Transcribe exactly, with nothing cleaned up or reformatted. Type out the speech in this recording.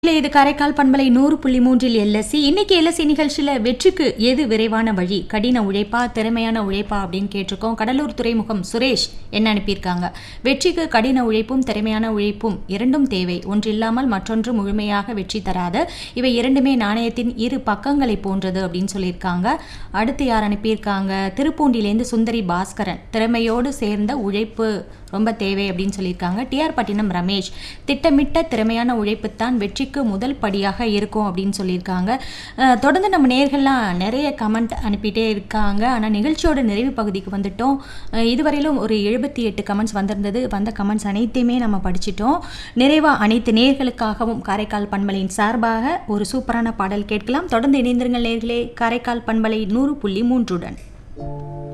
இல்ல இது காரைக்கால் பண்பலை நூறு புள்ளி மூன்றில் எல்எஸ்சி. இன்னைக்கு எல்எஸ்சி நிகழ்ச்சியில வெற்றிக்கு எது விரைவான வழி, கடின உழைப்பா திறமையான உழைப்பா அப்படின்னு கேட்டிருக்கோம். கடலூர் துறைமுகம் சுரேஷ் என்ன அனுப்பியிருக்காங்க. வெற்றிக்கு கடின உழைப்பும் திறமையான உழைப்பும் இரண்டும் தேவை. ஒன்றில்லாமல் மற்றொன்று முழுமையாக வெற்றி தராது. இவை இரண்டுமே நாணயத்தின் இரு பக்கங்களை போன்றது அப்படின்னு சொல்லியிருக்காங்க. அடுத்து யார் அனுப்பியிருக்காங்க, திருப்பூண்டிலேருந்து சுந்தரி பாஸ்கரன், திறமையோடு சேர்ந்த உழைப்பு ரொம்ப தேவை அப்படின்னு சொல்லியிருக்காங்க. டிஆர் பட்டினம் ரமேஷ், திட்டமிட்ட திறமையான உழைப்பு தான் வெற்றிக்கு முதல் படியாக இருக்கும் அப்படின்னு சொல்லியிருக்காங்க. தொடர்ந்து நம்ம நேர்கள்லாம் நிறைய கமெண்ட் அனுப்பிட்டே இருக்காங்க. ஆனால் நிகழ்ச்சியோட நிறைவு பகுதிக்கு வந்துட்டோம். இதுவரையிலும் ஒரு எழுபத்தி எட்டு கமெண்ட்ஸ் வந்திருந்தது. வந்த கமெண்ட்ஸ் அனைத்தையுமே நம்ம படிச்சிட்டோம். நிறைவாக அனைத்து நேர்களுக்காகவும் காரைக்கால் பண்பலையின் சார்பாக ஒரு சூப்பரான பாடல் கேட்கலாம். தொடர்ந்து இணைந்திருங்கள் நேர்களே, காரைக்கால் பண்பலை நூறு புள்ளி மூன்றுடன்.